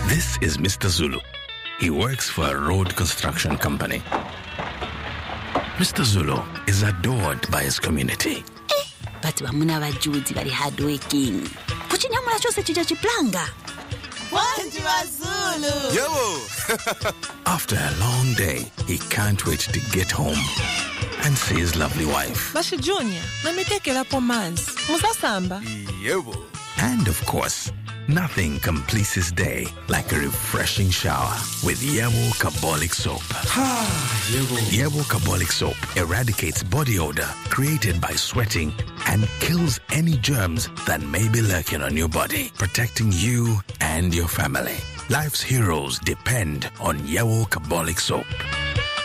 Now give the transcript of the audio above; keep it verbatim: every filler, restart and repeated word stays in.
This is Mister Zulu. He works for a road construction company. Mister Zulu is adored by his community. But vamuna vajudzi vari hardworking. Kuchinyamula chose chija chiplanga. Wanji Zulu. Yo. After a long day, he can't wait to get home and see his lovely wife. Bashi Junior, namitekela pomanzi. Musasamba. Yo. And of course, nothing completes his day like a refreshing shower with Yebo Carbolic Soap. Yebo Carbolic Soap eradicates body odor created by sweating and kills any germs that may be lurking on your body, protecting you and your family. Life's heroes depend on Yebo Carbolic Soap.